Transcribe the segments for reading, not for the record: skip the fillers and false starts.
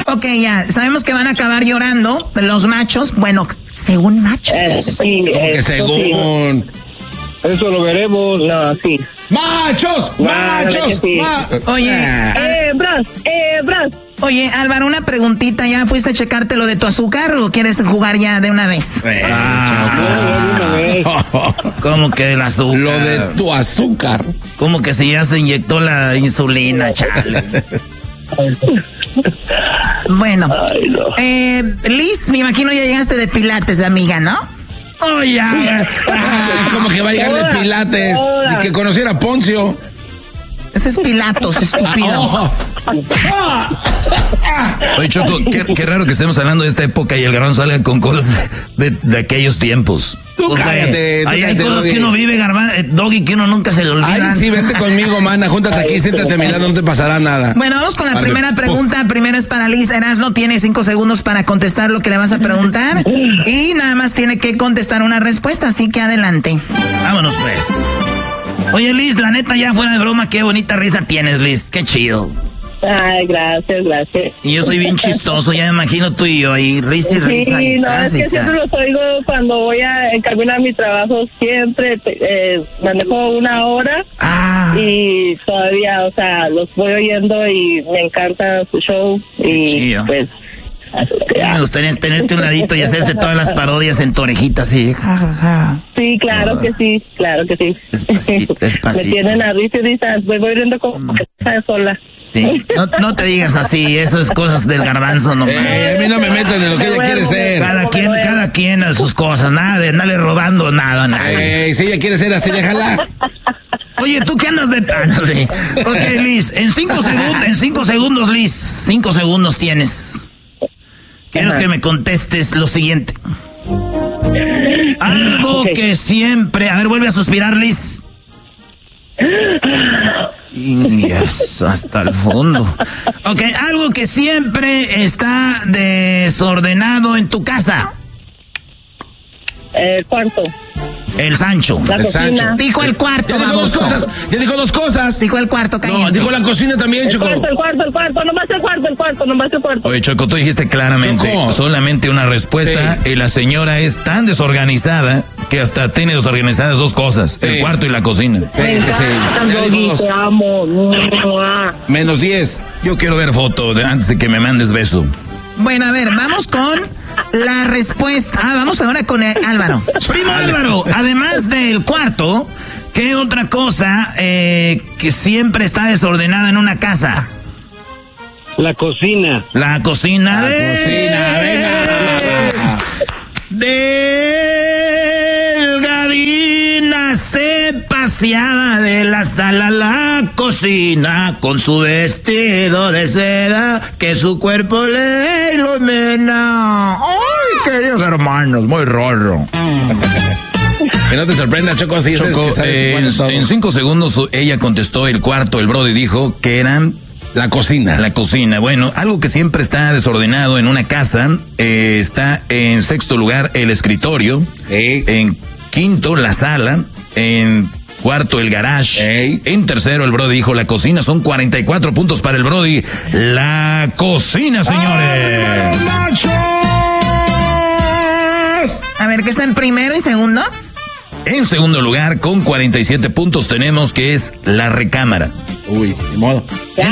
Ok, ya, sabemos que van a acabar llorando los machos. Bueno, según machos. Sí, ¿Cómo que según? Sí. Eso lo veremos. No, sí. ¡Machos! ¡Machos! Sí. Oye, Bros. Oye, Álvaro, una preguntita. ¿Ya fuiste a checarte lo de tu azúcar o quieres jugar ya de una vez? ¿Cómo que el azúcar? Lo de tu azúcar. ¿Cómo que si ya se inyectó la insulina, chale? Bueno, Liz, me imagino ya llegaste de Pilates, amiga, ¿no? Oh, ya. ¿Cómo que va a llegar de Pilates? Y que conociera a Poncio. Ese es Pilatos, estúpido. Oye, Choco, qué raro que estemos hablando de esta época y el Garbanzo salga con cosas de aquellos tiempos. Tú cállate. Hay cosas que uno vive, Doggy, que uno nunca se le olvida. Ay, sí, vente conmigo, mana. Júntate aquí, siéntate a mi lado, no te pasará nada. Bueno, vamos con la primera pregunta. Primero es para Liz. Erasmo tiene 5 segundos para contestar lo que le vas a preguntar. Y nada más tiene que contestar una respuesta, así que adelante. Vámonos, pues. Oye, Liz, la neta, ya fuera de broma, qué bonita risa tienes, Liz. Qué chido. Ay, gracias. Y yo soy bien chistoso, ya me imagino tú y yo ahí, risa y risa. Sí, es que siempre los oigo cuando voy en camino a mi trabajo, siempre manejo 1 hora y todavía, o sea, los voy oyendo y me encanta su show. Qué chido. Pues... Me gustaría tenerte un ladito y hacerse todas las parodias en tu orejita, así. Sí, claro que sí. Despacito. Me tienen a risa y risa, voy viendo como que está sola. Sí, no te digas así, eso es cosas del Garbanzo nomás. A mí no me meten en lo que ella quiere ser. Cada quien a sus cosas, nada de andarle robando nada. Si ella quiere ser así, déjala. Oye, ¿tú qué andas de...? No sé. Ok, Liz, en 5 segundos, Liz, 5 segundos tienes. Quiero que me contestes lo siguiente. Algo que siempre... A ver, vuelve a suspirar, Liz. Yes, hasta el fondo. Ok, algo que siempre está desordenado en tu casa. Cuarto. El Sancho. La cocina. Dijo el cuarto, baboso. Ya dijo 2 cosas. Dijo el cuarto, cállense. No, dijo la cocina también, Choco. El cuarto, nomás el cuarto. Oye, Choco, tú dijiste claramente solamente una respuesta y la señora es tan desorganizada que hasta tiene desorganizadas 2 cosas, el cuarto y la cocina. Ya dijo 2. Te amo. Menos 10. Yo quiero ver foto antes de que me mandes beso. Bueno, a ver, vamos con la respuesta. Vamos ahora con Álvaro. Primo Álvaro, además del cuarto, ¿qué otra cosa que siempre está desordenada en una casa? La cocina. La cocina. Venga. Delgadina se paseaba de la sala a la cocina con su vestido de seda que su cuerpo le ilumina. Ay, queridos hermanos, muy raro. Que no te sorprenda, Choco, así. Choco, en 5 segundos ella contestó el cuarto, el Brody dijo que eran... La cocina. La cocina. Bueno, algo que siempre está desordenado en una casa, está en 6º lugar el escritorio, en 5º la sala, en 4º el garage, en 3º el Brody dijo la cocina. Son 44 puntos para el Brody. La cocina, señores. A ver, ¿qué está en primero y segundo? En segundo lugar, con 47 puntos, tenemos que es la recámara. Uy, de modo.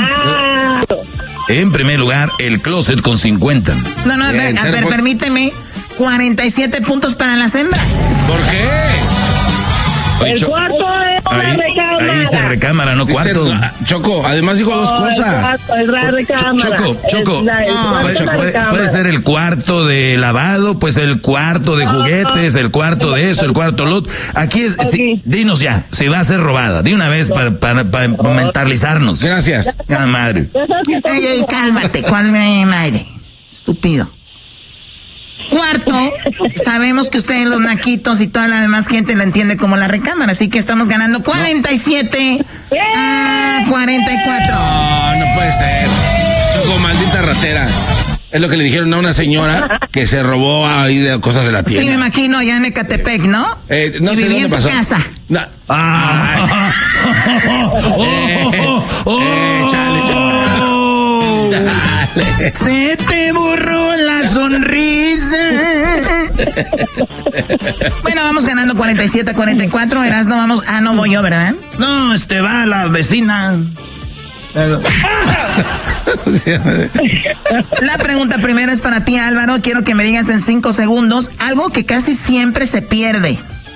En primer lugar, el closet con 50. No, a ver, permíteme. 47 puntos para las hembras. ¿Por qué? Oye, El cuarto es la recámara. Ahí dice recámara, no cuarto. Choco, además dijo 2 cosas. Choco, puede ser el cuarto de lavado, pues el cuarto de juguetes, el cuarto de eso, el cuarto lo otro. Aquí es, dinos ya, si va a ser robada, de una vez para mentalizarnos. Gracias. Ah, madre. Ey, cálmate, ¿cuál madre? Estúpido. Cuarto, sabemos que ustedes los naquitos y toda la demás gente lo entiende como la recámara, así que estamos ganando 47 a 44. No puede ser. Choco, maldita ratera. Es lo que le dijeron a una señora que se robó ahí de cosas de la tienda. Sí, me imagino, allá en Ecatepec, ¿no? No sé dónde pasó. En tu casa. No. Chale. Dale. Se te borró la sonrisa. Bueno, vamos ganando 47-44. Erasno, vamos. Ah, no voy yo, ¿verdad? No, va la vecina. La pregunta primera es para ti, Álvaro. Quiero que me digas en 5 segundos algo que casi siempre se pierde.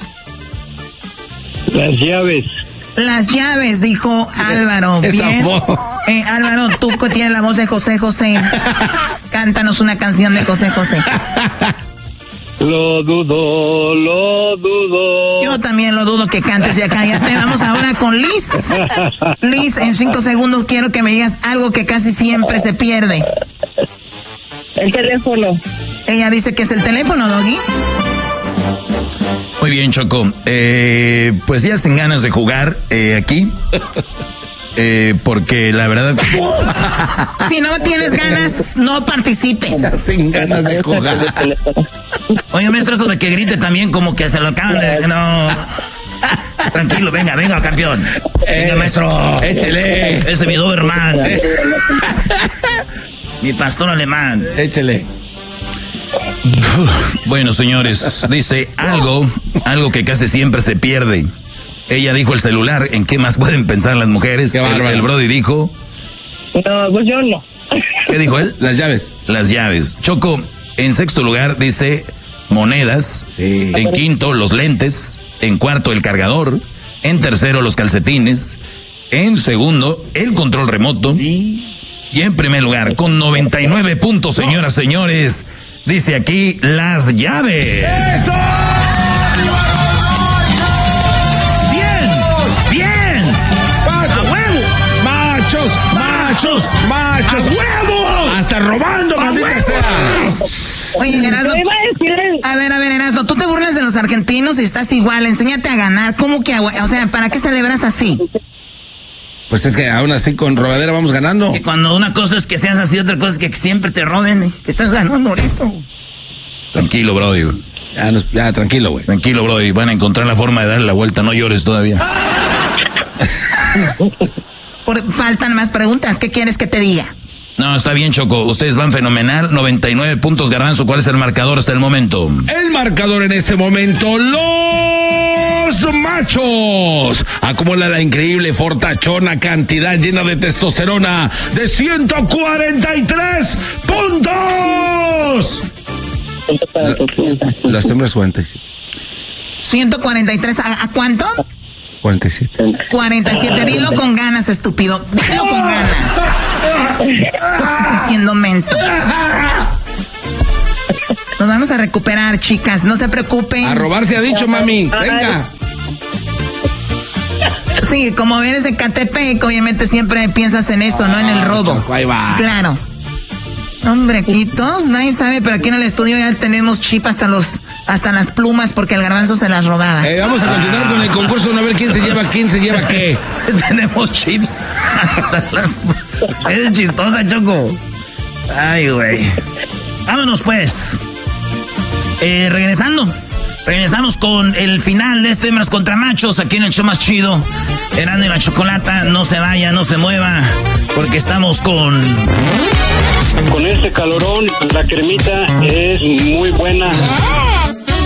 Las llaves. Las llaves, dijo Álvaro. Bien. Álvaro, tú que tienes la voz de José José. Cántanos una canción de José José. Lo dudo, lo dudo. Yo también lo dudo que cantes, ya cállate. Vamos ahora con Liz. Liz, en 5 segundos quiero que me digas algo que casi siempre se pierde. El teléfono. Ella dice que es el teléfono, Doggy. Muy bien, Choco. Pues ya sin ganas de jugar aquí. Porque la verdad... Si no tienes ganas, no participes. Sin ganas de jugar. Oye, maestro, eso de que grite también como que se lo acaban de... No. Tranquilo, venga, campeón. Venga, maestro. Échele. Ese es mi Doberman. Mi pastor alemán. Échele. Bueno, señores, dice algo que casi siempre se pierde. Ella dijo el celular. ¿En qué más pueden pensar las mujeres? El Brody dijo... No, pues yo no. ¿Qué dijo él? Las llaves. Las llaves. Choco, en 6º lugar dice monedas. Sí. En 5º, los lentes. En 4º, el cargador. En 3º, los calcetines. En 2º, el control remoto. Y en primer lugar, con 99 puntos, señoras, señores, dice aquí las llaves. ¡Eso! ¡Machos! ¡A huevo! ¡Hasta robando, maldita sea! Oye, Erasno. A ver, Erasno, tú te burlas de los argentinos y estás igual. Enséñate a ganar. ¿Cómo que? O sea, ¿para qué celebras así? Pues es que aún así con robadera vamos ganando. Que cuando una cosa es que seas así, otra cosa es que siempre te roben. Que estás ganando ahorita. Tranquilo, Brody. Ya, tranquilo, güey. Tranquilo, Brody. Van a encontrar la forma de darle la vuelta. No llores todavía. Faltan más preguntas. ¿Qué quieres que te diga? No, está bien, Choco. Ustedes van fenomenal. 99 puntos, Garbanzo. ¿Cuál es el marcador hasta el momento? El marcador en este momento, los machos acumula la increíble fortachona cantidad llena de testosterona de 143 puntos. Las hembras 47. 143, ¿a cuánto? 47. 47, dilo con ganas, estúpido. Dilo con ganas. Estás haciendo menso. Nos vamos a recuperar, chicas, no se preocupen. A robar se ha dicho, mami. Venga. Sí, como eres de Catepec, obviamente siempre piensas en eso, no en el robo. Choco, ahí va. Claro. Hombre, aquí todos, nadie sabe, pero aquí en el estudio ya tenemos chip hasta las plumas porque el Garbanzo se las robaba. Vamos a continuar con el concurso, a ver quién se lleva qué. Tenemos chips hasta las... Eres chistosa, Choco. Ay, güey. Vámonos, pues. Regresamos con el final de este Hembras contra Machos aquí en el show más chido. Erasmo y la Chocolata, no se vaya, no se mueva, porque estamos con este calorón, la cremita es muy buena.